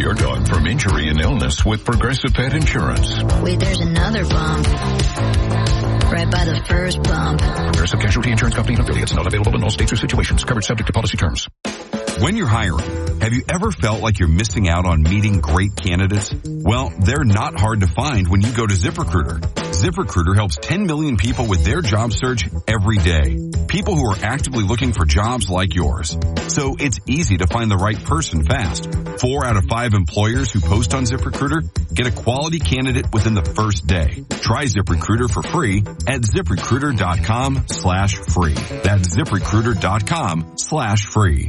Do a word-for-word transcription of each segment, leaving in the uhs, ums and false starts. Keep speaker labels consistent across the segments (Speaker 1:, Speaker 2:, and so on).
Speaker 1: your dog from injury and illness with Progressive Pet Insurance.
Speaker 2: Wait, there's another bump. Right by the first bump.
Speaker 1: Progressive Casualty Insurance Company and affiliates. Not available in all states or situations. Covered subject to policy terms.
Speaker 3: When you're hiring, have you ever felt like you're missing out on meeting great candidates? Well, they're not hard to find when you go to ZipRecruiter. ZipRecruiter helps ten million people with their job search every day. People who are actively looking for jobs like yours. So it's easy to find the right person fast. Four out of five employers who post on ZipRecruiter get a quality candidate within the first day. Try ZipRecruiter for free at ZipRecruiter.com slash free. That's ZipRecruiter.com slash free.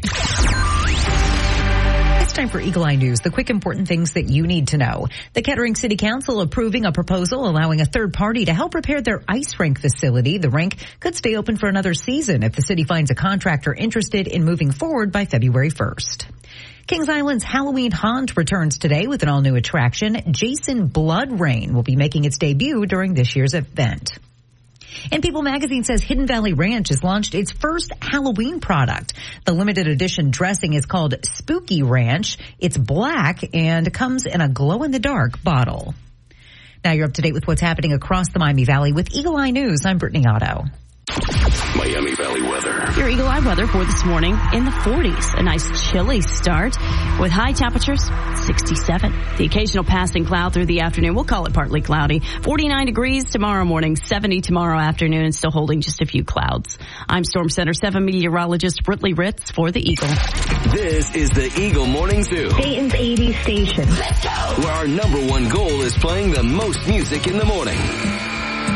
Speaker 4: It's time for Eagle Eye News, the quick important things that you need to know. The Kettering City Council approving a proposal allowing a third party to help repair their ice rink facility. The rink could stay open for another season if the city finds a contractor interested in moving forward by February first. Kings Island's Halloween Haunt returns today with an all-new attraction. Jason Blood Rain will be making its debut during this year's event. And People Magazine says Hidden Valley Ranch has launched its first Halloween product. The limited edition dressing is called Spooky Ranch. It's black and comes in a glow-in-the-dark bottle. Now you're up to date with what's happening across the Miami Valley with Eagle Eye News. I'm Brittany Otto.
Speaker 5: Miami Valley weather.
Speaker 6: Your Eagle Eye weather for this morning in the forties. A nice chilly start with high temperatures sixty-seven. The occasional passing cloud through the afternoon. We'll call it partly cloudy. forty-nine degrees tomorrow morning, seventy tomorrow afternoon, and still holding just a few clouds. I'm Storm Center seven meteorologist Britley Ritz for the Eagle.
Speaker 5: This is the Eagle Morning Zoo.
Speaker 7: Dayton's eighties station.
Speaker 5: Let's go. Where our number one goal is playing the most music in the morning.